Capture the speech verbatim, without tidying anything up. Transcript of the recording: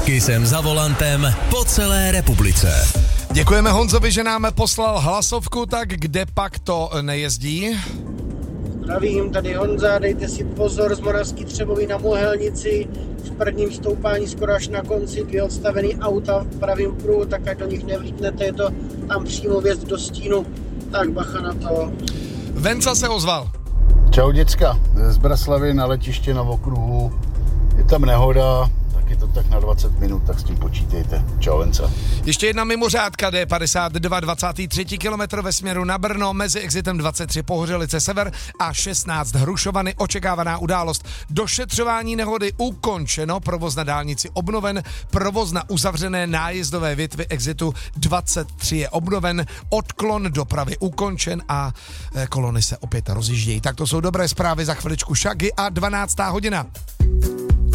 S Kissem za volantem po celé republice. Děkujeme Honzovi, že nám poslal hlasovku, tak kde pak to nejezdí? Zdravím, tady Honza, dejte si pozor z Moravský Třebový na Mohelnici. V prvním stoupání skoro až na konci dvě odstavený auta v pravým pruhu, tak ať do nich nevlítnete, je to tam přímo vjezd do stínu, tak bacha na to. Venca se ozval. Čau děcka, z Braslavy na letiště na okruhu, je tam nehoda, tak je to tak na dvacet minut, tak s tím počítejte. Čau Venca. Ještě jedna mimořádka, D padesát dva, dvacátý třetí kilometr ve směru na Brno, mezi exitem dvacet tři Pohořelice Sever a šestnáct Hrušovany, očekávaná událost. Došetřování nehody ukončeno, provoz na dálnici obnoven, provoz na uzavřené nájezdové větvi exitu dvacet tři je obnoven, odklon dopravy ukončen a kolony se opět rozjíždějí. Tak to jsou dobré zprávy, za chviličku Shaggy a dvanáctá hodina.